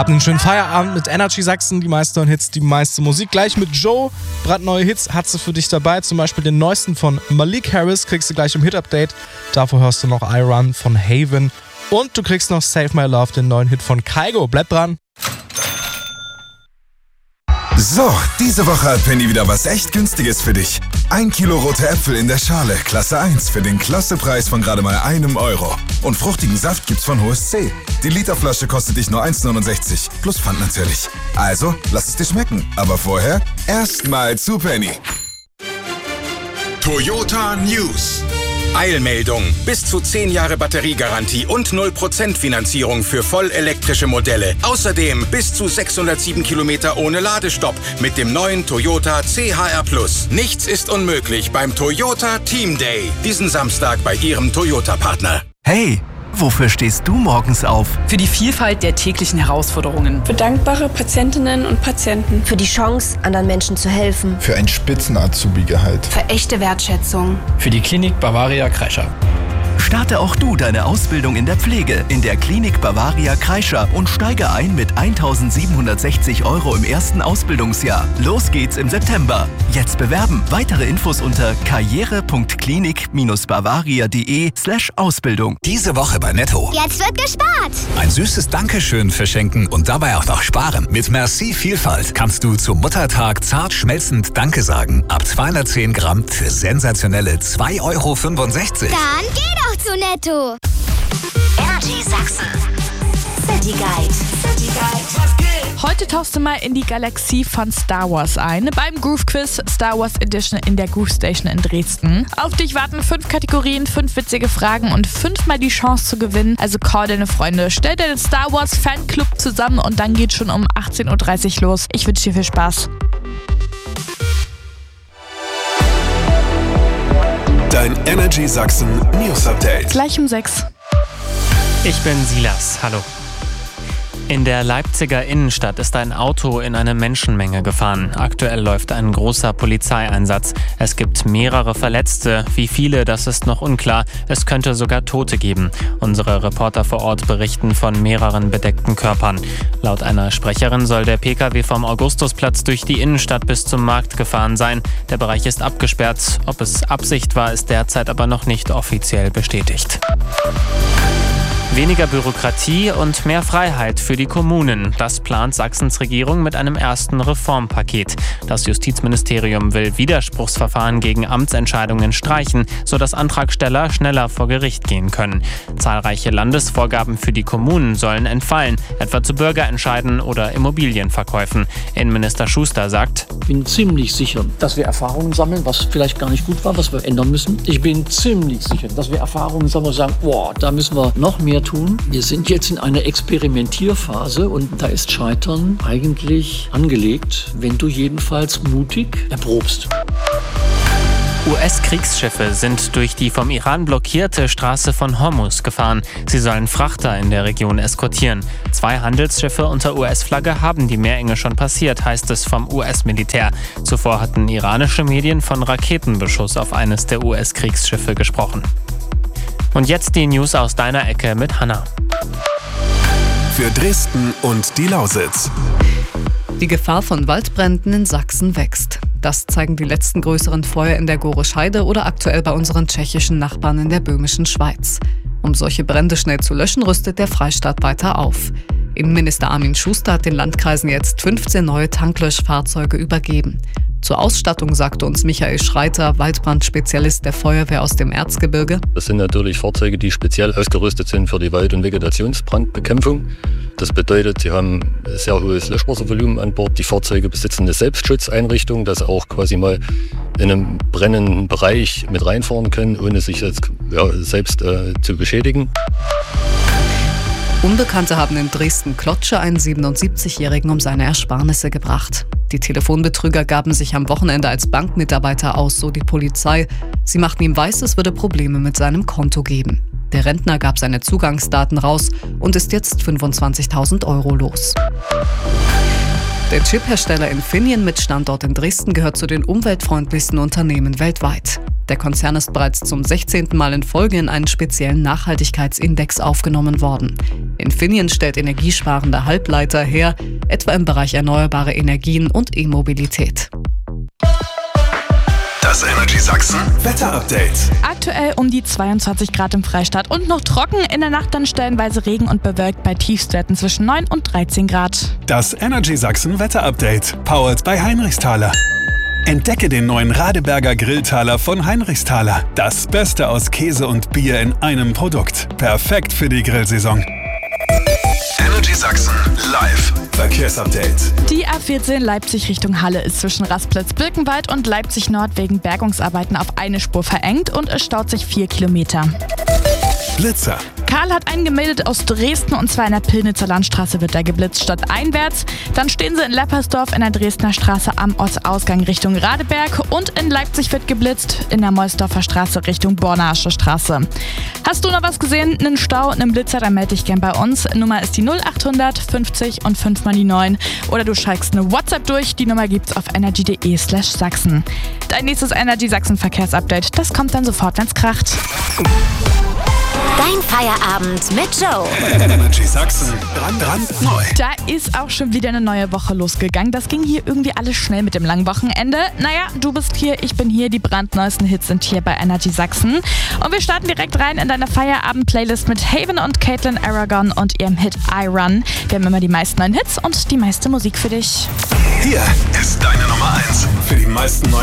Habt einen schönen Feierabend mit Energy Sachsen, die meisten Hits, die meiste Musik. Gleich mit Joe, brandneue Hits hat sie für dich dabei. Zum Beispiel den neuesten von Malik Harris kriegst du gleich im Hit-Update. Davor hörst du noch I Run von Haven. Und du kriegst noch Save My Love, den neuen Hit von Kygo. Bleib dran. So, diese Woche hat Penny wieder was echt Günstiges für dich. 1 Kilo rote Äpfel in der Schale, Klasse 1, für den Klassepreis von gerade mal €1. Und fruchtigen Saft gibt's von HSC. Die Literflasche kostet dich nur 1,69, plus Pfand natürlich. Also, lass es dir schmecken. Aber vorher erstmal zu Penny. Toyota News. Eilmeldung. Bis zu 10 Jahre Batteriegarantie und 0% Finanzierung für vollelektrische Modelle. Außerdem bis zu 607 Kilometer ohne Ladestopp mit dem neuen Toyota CHR+. Nichts ist unmöglich beim Toyota Team Day. Diesen Samstag bei Ihrem Toyota-Partner. Hey, wofür stehst du morgens auf? Für die Vielfalt der täglichen Herausforderungen. Für dankbare Patientinnen und Patienten. Für die Chance, anderen Menschen zu helfen. Für ein Spitzen-Azubi-Gehalt. Für echte Wertschätzung. Für die Klinik Bavaria Kreischer. Starte auch du deine Ausbildung in der Pflege in der Klinik Bavaria Kreischer und steige ein mit 1.760 € im ersten Ausbildungsjahr. Los geht's im September. Jetzt bewerben. Weitere Infos unter karriere.klinik-bavaria.de/Ausbildung. Diese Woche bei Netto. Jetzt wird gespart. Ein süßes Dankeschön verschenken und dabei auch noch sparen. Mit Merci Vielfalt kannst du zum Muttertag zart schmelzend Danke sagen. Ab 210 Gramm für sensationelle 2,65 €. Dann geh doch zu Netto. Energy Sachsen. City Guide. City Guide. Heute tauchst du mal in die Galaxie von Star Wars ein. Beim Groove Quiz Star Wars Edition in der Groove Station in Dresden. Auf dich warten 5 Kategorien, 5 witzige Fragen und 5-mal die Chance zu gewinnen. Also call deine Freunde, stell deinen Star Wars Fanclub zusammen und dann geht's schon um 18.30 Uhr los. Ich wünsche dir viel Spaß. Dein Energy Sachsen News Update. Gleich um 6. Ich bin Silas. Hallo. In der Leipziger Innenstadt ist ein Auto in eine Menschenmenge gefahren. Aktuell läuft ein großer Polizeieinsatz. Es gibt mehrere Verletzte. Wie viele, das ist noch unklar. Es könnte sogar Tote geben. Unsere Reporter vor Ort berichten von mehreren bedeckten Körpern. Laut einer Sprecherin soll der Pkw vom Augustusplatz durch die Innenstadt bis zum Markt gefahren sein. Der Bereich ist abgesperrt. Ob es Absicht war, ist derzeit aber noch nicht offiziell bestätigt. Weniger Bürokratie und mehr Freiheit für die Kommunen. Das plant Sachsens Regierung mit einem ersten Reformpaket. Das Justizministerium will Widerspruchsverfahren gegen Amtsentscheidungen streichen, sodass Antragsteller schneller vor Gericht gehen können. Zahlreiche Landesvorgaben für die Kommunen sollen entfallen, etwa zu Bürgerentscheiden oder Immobilienverkäufen. Innenminister Schuster sagt: Ich bin ziemlich sicher, dass wir Erfahrungen sammeln, was vielleicht gar nicht gut war, was wir ändern müssen. Ich bin ziemlich sicher, dass wir Erfahrungen sammeln und sagen, da müssen wir noch mehr tun. Wir sind jetzt in einer Experimentierphase und da ist Scheitern eigentlich angelegt, wenn du jedenfalls mutig erprobst. US-Kriegsschiffe sind durch die vom Iran blockierte Straße von Hormuz gefahren. Sie sollen Frachter in der Region eskortieren. 2 Handelsschiffe unter US-Flagge haben die Meerenge schon passiert, heißt es vom US-Militär. Zuvor hatten iranische Medien von Raketenbeschuss auf eines der US-Kriegsschiffe gesprochen. Und jetzt die News aus deiner Ecke mit Hanna. Für Dresden und die Lausitz. Die Gefahr von Waldbränden in Sachsen wächst. Das zeigen die letzten größeren Feuer in der Gorisch Heide oder aktuell bei unseren tschechischen Nachbarn in der böhmischen Schweiz. Um solche Brände schnell zu löschen, rüstet der Freistaat weiter auf. Innenminister Armin Schuster hat den Landkreisen jetzt 15 neue Tanklöschfahrzeuge übergeben. Zur Ausstattung sagte uns Michael Schreiter, Waldbrandspezialist der Feuerwehr aus dem Erzgebirge: Das sind natürlich Fahrzeuge, die speziell ausgerüstet sind für die Wald- und Vegetationsbrandbekämpfung. Das bedeutet, sie haben sehr hohes Löschwasservolumen an Bord. Die Fahrzeuge besitzen eine Selbstschutzeinrichtung, dass sie auch quasi mal in einem brennenden Bereich mit reinfahren können, ohne sich jetzt selbst zu beschädigen. Unbekannte haben in Dresden-Klotsche einen 77-Jährigen um seine Ersparnisse gebracht. Die Telefonbetrüger gaben sich am Wochenende als Bankmitarbeiter aus, so die Polizei. Sie machten ihm weiß, es würde Probleme mit seinem Konto geben. Der Rentner gab seine Zugangsdaten raus und ist jetzt 25.000 € los. Der Chiphersteller Infineon mit Standort in Dresden gehört zu den umweltfreundlichsten Unternehmen weltweit. Der Konzern ist bereits zum 16. Mal in Folge in einen speziellen Nachhaltigkeitsindex aufgenommen worden. Infineon stellt energiesparende Halbleiter her, etwa im Bereich erneuerbare Energien und E-Mobilität. Das Energy Sachsen Wetter-Update. Aktuell um die 22 Grad im Freistaat und noch trocken. In der Nacht dann stellenweise Regen und bewölkt bei Tiefstwerten zwischen 9 und 13 Grad. Das Energy Sachsen Wetter-Update, powered by Heinrichsthaler. Entdecke den neuen Radeberger Grilltaler von Heinrichsthaler. Das Beste aus Käse und Bier in einem Produkt. Perfekt für die Grillsaison. Energy Sachsen live Verkehrsupdate. Die A14 Leipzig Richtung Halle ist zwischen Rastplatz-Birkenwald und Leipzig Nord wegen Bergungsarbeiten auf eine Spur verengt und es staut sich 4 Kilometer. Blitzer. Karl hat einen gemeldet aus Dresden und zwar in der Pillnitzer Landstraße wird er geblitzt stadteinwärts. Dann stehen sie in Leppersdorf in der Dresdner Straße am Ortsausgang Richtung Radeberg und in Leipzig wird geblitzt in der Meusdorfer Straße Richtung Bornarsche Straße. Hast du noch was gesehen? Einen Stau, einen Blitzer, dann melde dich gern bei uns. Nummer ist die 0800 50 und 5 mal die 9 oder du schreibst eine WhatsApp durch. Die Nummer gibt's auf energy.de/Sachsen. Dein nächstes Energy Sachsen Verkehrsupdate, das kommt dann sofort, wenn's kracht. Dein Feierabend mit Joe. Energy Sachsen brandneu. Da ist auch schon wieder eine neue Woche losgegangen. Das ging hier irgendwie alles schnell mit dem langen Wochenende. Naja, du bist hier, ich bin hier. Die brandneuesten Hits sind hier bei Energy Sachsen. Und wir starten direkt rein in deine Feierabend-Playlist mit Haven und Caitlin Aragon und ihrem Hit I Run. Wir haben immer die meisten neuen Hits und die meiste Musik für dich. Hier ist deine Nummer 1 für die meisten neuen